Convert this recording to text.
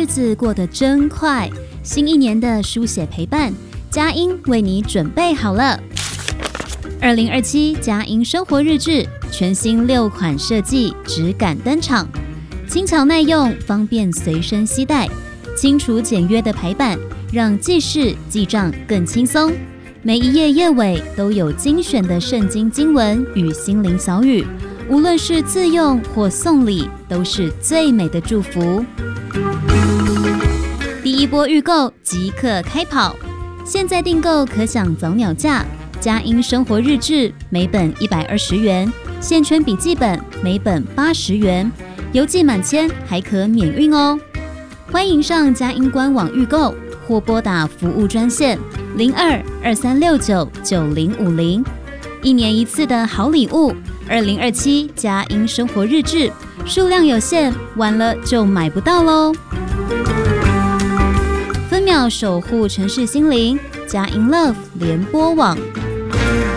子过得真快，新一年的书写陪伴，佳音为你准备好了。2027佳音生活日志全新6款设计质感登场，轻巧耐用，方便随身携带，清楚简约的排版让记事记账更轻松。每一页页尾都有精选的圣经经文与心灵小语，无论是自用或送礼，都是最美的祝福。第一波预购即刻开跑，现在订购可享早鸟价。佳音生活日志每本120元，线圈笔记本每本80元，邮寄满千还可免运哦。欢迎上佳音官网预购，或拨打服务专线02-2369-9050。一年一次的好礼物，2027佳音生活日志，数量有限，晚了就买不到喽。分秒守护城市心灵，佳音 Love 联播网。